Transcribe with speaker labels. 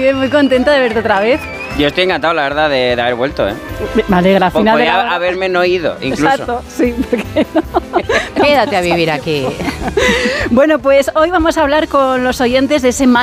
Speaker 1: bien, muy contenta de verte otra vez.
Speaker 2: Yo estoy encantado, la verdad, de haber vuelto, ¿eh?
Speaker 1: Me alegra, al final.
Speaker 2: Podría haberme no ido, incluso.
Speaker 1: Exacto, sí, ¿por qué no?
Speaker 3: Quédate a vivir aquí.
Speaker 1: Bueno, pues hoy vamos a hablar con los oyentes de ese